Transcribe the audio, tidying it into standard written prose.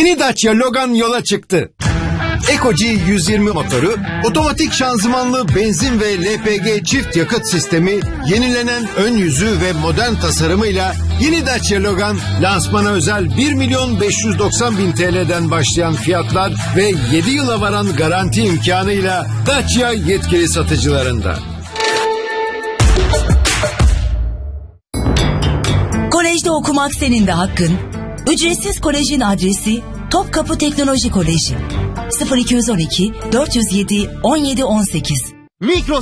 Yeni Dacia Logan yola çıktı. Eco-G 120 motoru, otomatik şanzımanlı benzin ve LPG çift yakıt sistemi, yenilenen ön yüzü ve modern tasarımıyla yeni Dacia Logan lansmana özel 1.590.000 TL'den başlayan fiyatlar ve 7 yıla varan garanti imkanıyla Dacia yetkili satıcılarında. Kolejde okumak senin de hakkın. Ücretsiz kolejin adresi Topkapı Teknoloji Koleji. 0212 407 17 18. Migros